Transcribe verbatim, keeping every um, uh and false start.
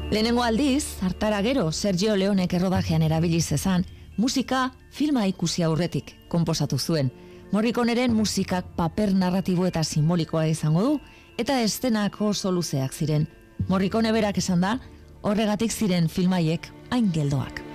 Lehenengo aldiz, hartara gero Sergio Leonek errodajean erabili zezan, musika filma ikusi aurretik konposatu zuen. Morriconeren musikak paper narratibo eta simbolikoa izango du, eta estenak oso luzeak ziren. Morricone berak esan da, horregatik ziren filmaiek hain geldoak.